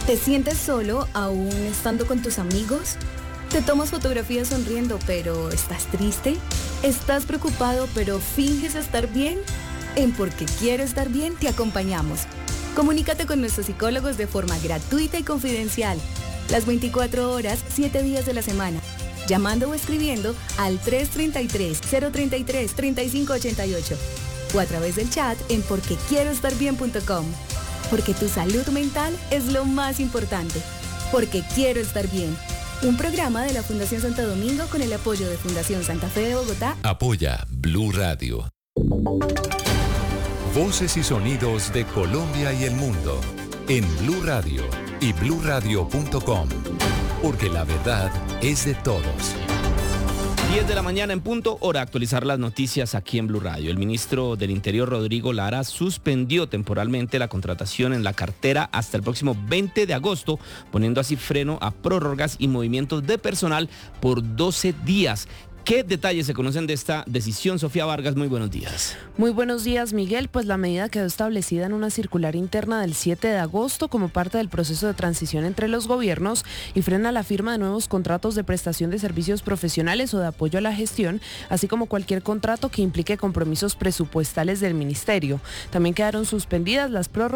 ¿Te sientes solo aún estando con tus amigos? ¿Te tomas fotografías sonriendo pero estás triste? ¿Estás preocupado pero finges estar bien? En Porque Quiero Estar Bien te acompañamos. Comunícate con nuestros psicólogos de forma gratuita y confidencial. Las 24 horas, 7 días de la semana. Llamando o escribiendo al 333-033-3588 o a través del chat en porquequieroestarbien.com. Porque tu salud mental es lo más importante. Porque Quiero Estar Bien. Un programa de la Fundación Santo Domingo con el apoyo de Fundación Santa Fe de Bogotá. Apoya Blue Radio. Voces y sonidos de Colombia y el mundo en Blue Radio y bluradio.com. Porque la verdad es de todos. 10 de la mañana en punto, hora de actualizar las noticias aquí en Blue Radio. El ministro del Interior, Rodrigo Lara, suspendió temporalmente la contratación en la cartera hasta el próximo 20 de agosto, poniendo así freno a prórrogas y movimientos de personal por 12 días. ¿Qué detalles se conocen de esta decisión? Sofía Vargas, muy buenos días. Muy buenos días, Miguel. Pues la medida quedó establecida en una circular interna del 7 de agosto como parte del proceso de transición entre los gobiernos y frena la firma de nuevos contratos de prestación de servicios profesionales o de apoyo a la gestión, así como cualquier contrato que implique compromisos presupuestales del ministerio. También quedaron suspendidas las prórrogas